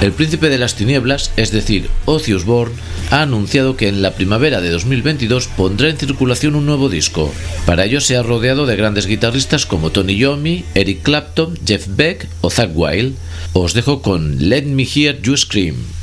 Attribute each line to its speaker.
Speaker 1: El príncipe de las tinieblas, es decir, Ozzy Osbourne, ha anunciado que en la primavera de 2022 pondrá en circulación un nuevo disco. Para ello se ha rodeado de grandes guitarristas como Tony Iommi, Eric Clapton, Jeff Beck o Zakk Wylde. Os dejo con Let Me Hear You Scream.